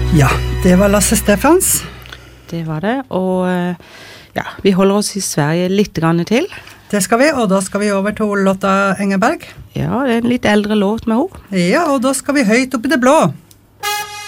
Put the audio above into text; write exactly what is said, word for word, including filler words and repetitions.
Ja, det var Lasse Stefans. Det var det, og ja, vi holder oss i Sverige litt grann til. Det skal vi, og da skal vi over til Lotta Engeberg. Ja, det er en litt eldre låt med henne. Ja, og da skal vi høyt opp i det blå.